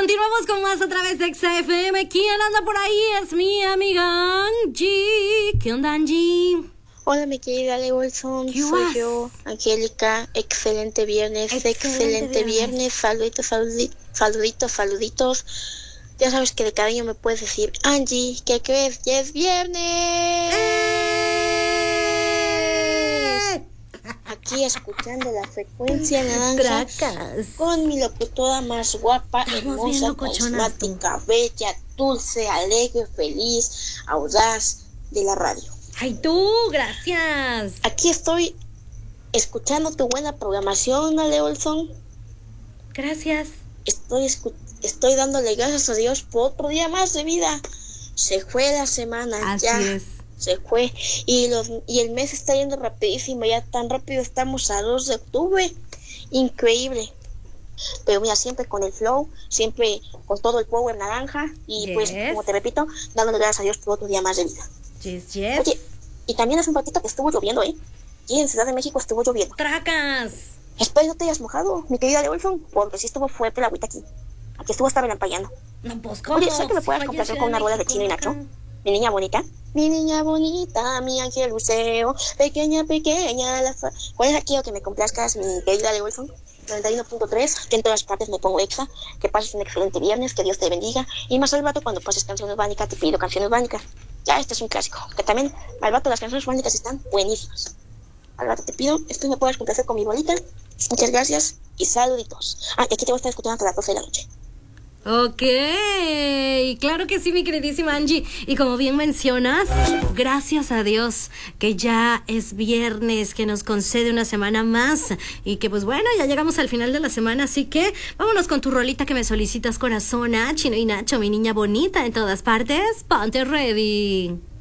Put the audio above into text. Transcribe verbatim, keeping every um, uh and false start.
Continuamos con más a través de X F M. ¿Quién anda por ahí? Es mi amiga Angie. ¿Qué onda, Angie? Hola, mi querida Ale Wilson, soy vas? yo, Angélica. Excelente viernes, excelente, excelente viernes. viernes. Saluditos, saluditos, saluditos, saluditos. Ya sabes que de cariño me puedes decir, Angie, ¿qué crees? ¡Ya es viernes! ¡Eh! Aquí escuchando la frecuencia naranja Tracas. con mi locutora más guapa, hermosa, carismática, bella, dulce, alegre, feliz, audaz de la radio. ¡Ay, tú! ¡Gracias! Aquí estoy escuchando tu buena programación, Ale Olson. Gracias. Estoy, escu- estoy dándole gracias a Dios por otro día más de vida. Se fue la semana, Así ya. es. Se fue. Y, los, y el mes está yendo rapidísimo, ya tan rápido estamos a dos de octubre. Increíble. Pero mira, siempre con el flow, siempre con todo el power naranja. Y yes. pues, como te repito, dándole gracias a Dios por otro día más de vida. Yes, yes. Oye, y también hace un ratito que estuvo lloviendo, ¿eh? Aquí en Ciudad de México estuvo lloviendo. ¡Tracas! Espero no te hayas mojado, mi querida de Wilson, porque sí estuvo fuerte la agüita aquí. Aquí estuvo hasta relampagueando. No, pues, ¿cómo? Oye, ¿sabes que me Si puedas fue complacer ayer con una Ciudad rueda de México, Chino y Nacho? acá. Mi niña bonita. Mi niña bonita, mi ángel luceo, pequeña, pequeña. La fa... ¿Cuál es aquí o que me complazcas, mi querida de Wilson? noventa y uno punto tres, que en todas partes me pongo exa. Que pases un excelente viernes, que Dios te bendiga. Y más al rato, cuando pases canciones bánicas, te pido canciones bánicas. Ya, este es un clásico. Que también, al rato, las canciones bánicas están buenísimas. Al rato te pido, espero me puedas complacer con mi bolita. Muchas gracias y saluditos. Ah, y aquí te voy a estar escuchando hasta las doce de la noche. Ok, claro que sí, mi queridísima Angie. Y como bien mencionas, gracias a Dios que ya es viernes, que nos concede una semana más. Y que pues bueno, ya llegamos al final de la semana. Así que vámonos con tu rolita que me solicitas, corazón. Chino y Nacho, mi niña bonita en todas partes. Ponte ready.